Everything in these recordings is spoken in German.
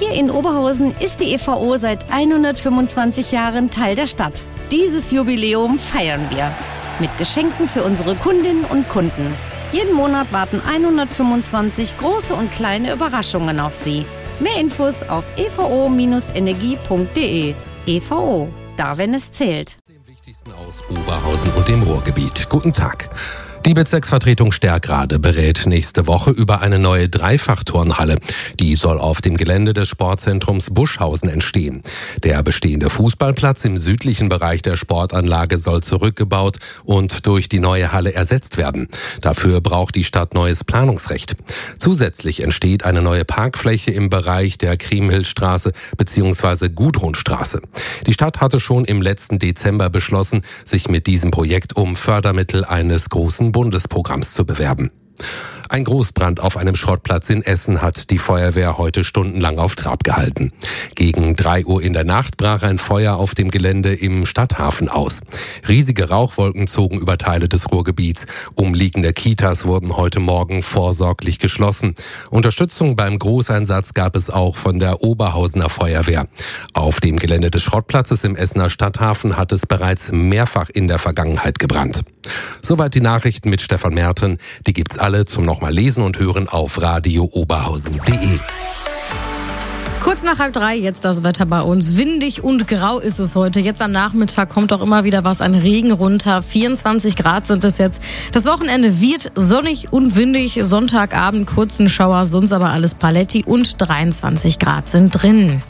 Hier in Oberhausen ist die EVO seit 125 Jahren Teil der Stadt. Dieses Jubiläum feiern wir mit Geschenken für unsere Kundinnen und Kunden. Jeden Monat warten 125 große und kleine Überraschungen auf Sie. Mehr Infos auf evo-energie.de. EVO, da wenn es zählt. Dem Wichtigsten aus Oberhausen und dem Ruhrgebiet. Guten Tag. Die Bezirksvertretung Stärkrade berät nächste Woche über eine neue Dreifachturnhalle. Die soll auf dem Gelände des Sportzentrums Buschhausen entstehen. Der bestehende Fußballplatz im südlichen Bereich der Sportanlage soll zurückgebaut und durch die neue Halle ersetzt werden. Dafür braucht die Stadt neues Planungsrecht. Zusätzlich entsteht eine neue Parkfläche im Bereich der Kriemhildstraße bzw. Gudrunstraße. Die Stadt hatte schon im letzten Dezember beschlossen, sich mit diesem Projekt um Fördermittel eines großen Bundesprogramms zu bewerben. Ein Großbrand auf einem Schrottplatz in Essen hat die Feuerwehr heute stundenlang auf Trab gehalten. Gegen 3 Uhr in der Nacht brach ein Feuer auf dem Gelände im Stadthafen aus. Riesige Rauchwolken zogen über Teile des Ruhrgebiets. Umliegende Kitas wurden heute Morgen vorsorglich geschlossen. Unterstützung beim Großeinsatz gab es auch von der Oberhausener Feuerwehr. Auf dem Gelände des Schrottplatzes im Essener Stadthafen hat es bereits mehrfach in der Vergangenheit gebrannt. Soweit die Nachrichten mit Stefan Merten. Die gibt's alle zum nochmal lesen und hören auf radiooberhausen.de. Kurz nach 2:30 jetzt das Wetter bei uns. Windig und grau ist es heute. Jetzt am Nachmittag kommt auch immer wieder was an Regen runter. 24 Grad sind es jetzt. Das Wochenende wird sonnig und windig. Sonntagabend kurzen Schauer, sonst aber alles Paletti und 23 Grad sind drin.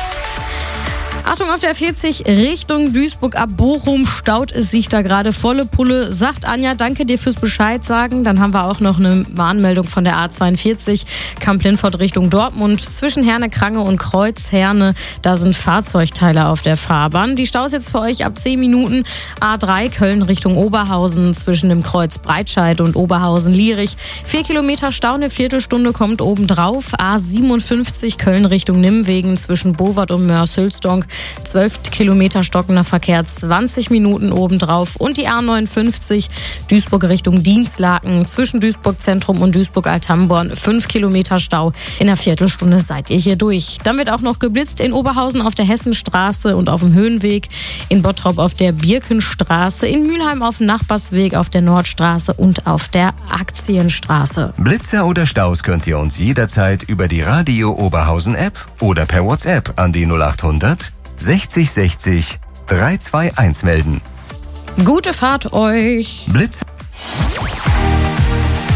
Achtung auf der 40 Richtung Duisburg ab Bochum staut es sich da gerade volle Pulle. Sagt Anja, danke dir fürs Bescheid sagen. Dann haben wir auch noch eine Warnmeldung von der A42 Kamp-Lindfort Richtung Dortmund. Zwischen Herne-Krange und Kreuz-Herne, da sind Fahrzeugteile auf der Fahrbahn. Die Staus jetzt für euch ab 10 Minuten. A3 Köln Richtung Oberhausen zwischen dem Kreuz Breitscheid und Oberhausen-Lierich. 4 Kilometer Stau, eine Viertelstunde kommt obendrauf. A57 Köln Richtung Nimwegen zwischen Bovard und Mörs-Hülsdonk. 12 Kilometer stockender Verkehr, 20 Minuten obendrauf. Und die A59 Duisburg Richtung Dienstlaken zwischen Duisburg Zentrum und Duisburg Althamborn. 5 Kilometer Stau. In einer Viertelstunde seid ihr hier durch. Dann wird auch noch geblitzt in Oberhausen auf der Hessenstraße und auf dem Höhenweg. In Bottrop auf der Birkenstraße. In Mülheim auf dem Nachbarsweg, auf der Nordstraße und auf der Aktienstraße. Blitzer oder Staus könnt ihr uns jederzeit über die Radio Oberhausen App oder per WhatsApp an die 0800 60 60 321 melden. Gute Fahrt euch. Blitz.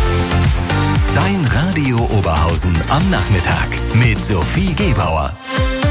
Dein Radio Oberhausen am Nachmittag mit Sophie Gebauer.